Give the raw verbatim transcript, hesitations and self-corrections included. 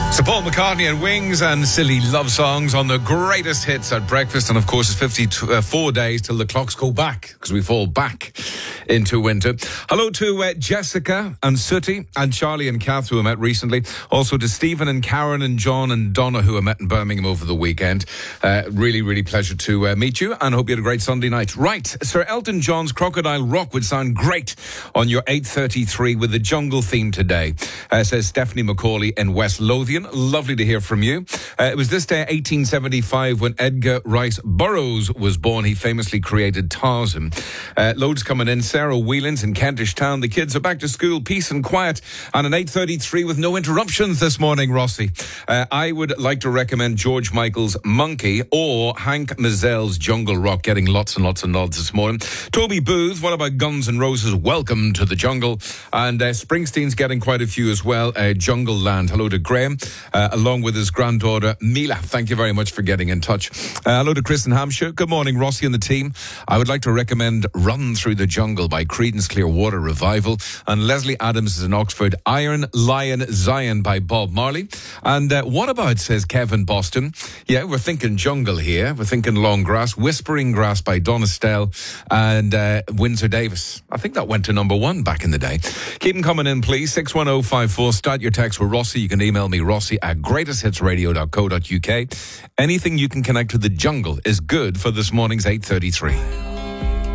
So Paul McCartney and Wings and silly love songs on the greatest hits at breakfast. And of course, it's fifty-four days till the clocks go back because we fall back into winter. Hello to uh, Jessica and Sooty and Charlie and Kath who I met recently. Also to Stephen and Karen and John and Donna who I met in Birmingham over the weekend. Uh, really, really pleasure to uh, meet you and hope you had a great Sunday night. Right, Sir Elton John's Crocodile Rock would sound great on your eight thirty-three with the jungle theme today, uh, says Stephanie McCauley in West Lothian. Lovely to hear from you. Uh, it was this day, eighteen seventy-five, when Edgar Rice Burroughs was born. He famously created Tarzan. Uh, loads coming in. Sarah Whelans in Kentish Town. The kids are back to school, peace and quiet, and an eight thirty-three with no interruptions this morning, Rossi. Uh, I would like to recommend George Michael's Monkey or Hank Mazel's Jungle Rock, getting lots and lots of nods this morning. Toby Booth, what about Guns N' Roses' Welcome to the Jungle? And uh, Springsteen's getting quite a few as well. Uh, Jungle Land. Hello to Graham. Uh, along with his granddaughter, Mila. Thank you very much for getting in touch. Uh, hello to Chris in Hampshire. Good morning, Rossi and the team. I would like to recommend Run Through the Jungle by Creedence Clearwater Revival. And Leslie Adams is in Oxford. Iron Lion Zion by Bob Marley. And uh, what about, says Kevin Boston? Yeah, we're thinking jungle here. We're thinking long grass. Whispering Grass by Don Estelle and uh, Windsor Davis. I think that went to number one back in the day. Keep them coming in, please. six one oh five four. Start your text with Rossi. You can email me, Rossi at greatest hits radio dot co dot uk. Anything you can connect to the jungle is good for this morning's eight thirty-three.